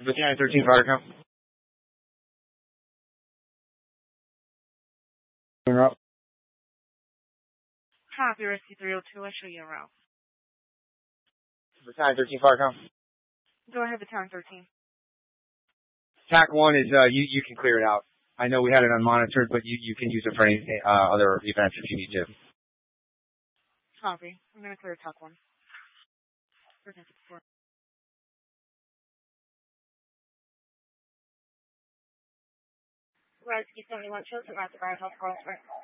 Battalion 13 fire count. Copy, Rescue 302. I'll show you around. Battalion 13 fire count. Go ahead, Battalion 13. TAC 1 is, you can clear it out. I know we had it unmonitored, but you can use it for any other events if you need to. Copy. I'm going to clear TAC 1. Rescue 71 Chosen, Master Fire Health Crossway.